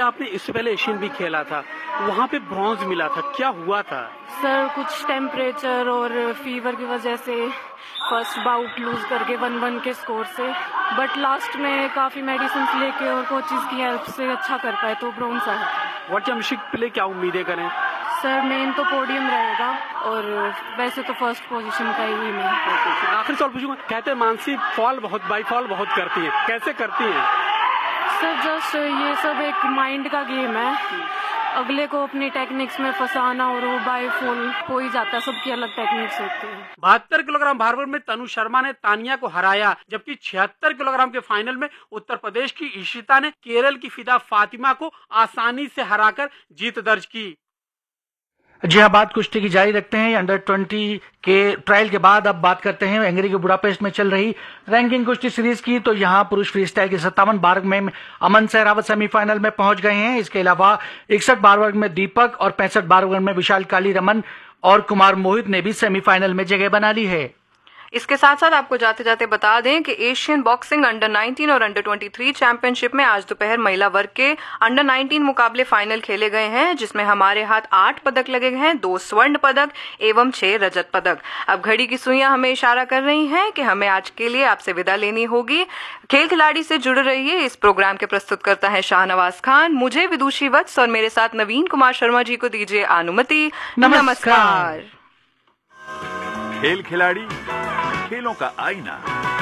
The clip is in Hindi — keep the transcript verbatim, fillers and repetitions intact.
आपने इससे पहले एशियन भी खेला था, वहाँ पे ब्रॉन्ज मिला था, क्या हुआ था? सर कुछ टेम्परेचर और फीवर की वजह से फर्स्ट बाउट लूज करके वन वन के स्कोर से, बट लास्ट में काफी मेडिसिन लेके और कोचेस की हेल्प से अच्छा कर पाए तो ब्रॉन्ज आया। वर्ल्ड चैंपियनशिप के लिए क्या उम्मीदें करें? सर मेन तो पोडियम रहेगा और वैसे तो फर्स्ट पोजीशन का ही मैं। आखिरी सवाल पूछूंगा, कहते हैं मानसी फॉल बहुत बाई फॉल बहुत करती है, कैसे करती हैं? सर जस्ट ये सब एक माइंड का गेम है, अगले को अपनी टेक्निक्स में फंसाना और वो बाय फॉल हो ही जाता है, सबकी अलग टेक्निक्स होती है। बहत्तर किलोग्राम भार वर्ग में तनु शर्मा ने तानिया को हराया, जबकि छिहत्तर किलोग्राम के फाइनल में उत्तर प्रदेश की ईशिता ने केरल की फिदा फातिमा को आसानी से हराकर जीत दर्ज की। जी हाँ, बात कुश्ती की जारी रखते हैं। अंडर ट्वेंटी के ट्रायल के बाद अब बात करते हैं हंगरी के बुडापेस्ट में चल रही रैंकिंग कुश्ती सीरीज की। तो यहाँ पुरुष फ्री स्टाइल के सत्तावन बार वर्ग में अमन सहरावत सेमीफाइनल में पहुंच गए हैं। इसके अलावा इकसठ बार वर्ग में दीपक और पैंसठ बार वर्ग में विशाल काली रमन और कुमार मोहित ने भी सेमीफाइनल में जगह बना ली है। इसके साथ साथ आपको जाते जाते बता दें कि एशियन बॉक्सिंग अंडर नाइनटीन और अंडर तेईस चैंपियनशिप में आज दोपहर महिला वर्ग के अंडर नाइनटीन मुकाबले फाइनल खेले गए हैं, जिसमें हमारे हाथ आठ पदक लगे हैं, दो स्वर्ण पदक एवं छह रजत पदक। अब घड़ी की सुइयां हमें इशारा कर रही हैं कि हमें आज के लिए आपसे विदा लेनी होगी। खेल खिलाड़ी से जुड़ रहिए। इस प्रोग्राम के प्रस्तुत करता है शाहनवाज खान, मुझे विदुषी वत्स और मेरे साथ नवीन कुमार शर्मा जी को दीजिए अनुमति। नमस्कार। खेल खिलाड़ी, खेलों का आईना।